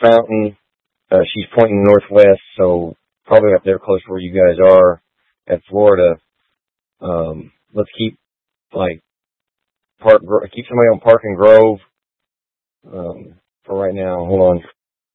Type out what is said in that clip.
Fountain. She's pointing northwest, so probably up there close to where you guys are at Florida. Let's keep keep somebody on Park and Grove for right now. Hold on.